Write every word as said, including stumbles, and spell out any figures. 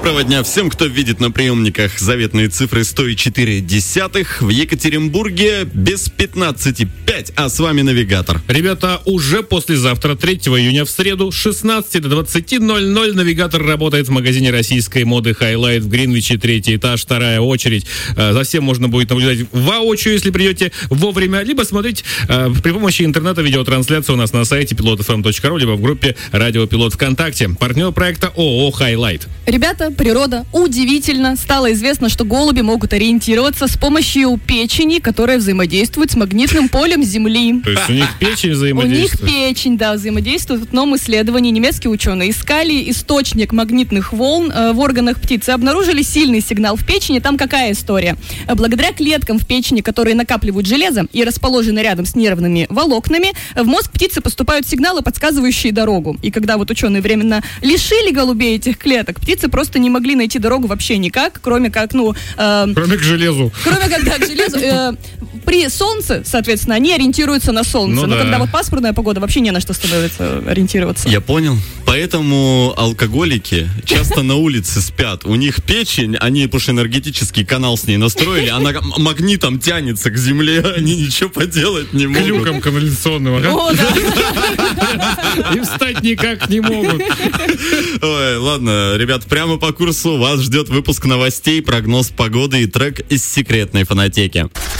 Доброго дня всем, кто видит на приемниках заветные цифры сто четыре десятых. В Екатеринбурге без пятнадцати пять, а с вами навигатор. Ребята, уже послезавтра, третьего июня, в среду, с шестнадцати до двадцати ноль-ноль навигатор работает в магазине российской моды Highlight в Гринвиче, третий этаж, вторая очередь. За всем можно будет наблюдать воочию, если придете вовремя, либо смотреть э, при помощи интернета видеотрансляцию у нас на сайте пилот эф эм точка ру, либо в группе Радио Пилот ВКонтакте. Партнер проекта ООО Highlight. Ребята, природа удивительно. Стало известно, что голуби могут ориентироваться с помощью печени, которая взаимодействует с магнитным полем Земли. То есть у них печень У взаимодействует? них печень, да, взаимодействует. В одном исследовании немецкие ученые искали источник магнитных волн э, в органах птицы. Обнаружили сильный сигнал в печени. Там какая история? Благодаря клеткам в печени, которые накапливают железо и расположены рядом с нервными волокнами, в мозг птицы поступают сигналы, подсказывающие дорогу. И когда вот ученые временно лишили голубей этих клеток, птицы просто не могли найти дорогу вообще никак, кроме как, ну... Э, кроме к железу. Кроме как, да, к железу. Э, при солнце, соответственно, они ориентируются на солнце. Ну, Но да. когда вот пасмурная погода, вообще не на что становится ориентироваться. Я понял. Поэтому алкоголики часто на улице спят. У них печень, они, потому что энергетический канал с ней настроили, она магнитом тянется к земле, они ничего поделать не могут. Люком канализационным, ага. О, да. И встать никак не могут. Ой, ладно, ребят, прямо по курсу вас ждет выпуск новостей, прогноз погоды и трек из секретной фонотеки.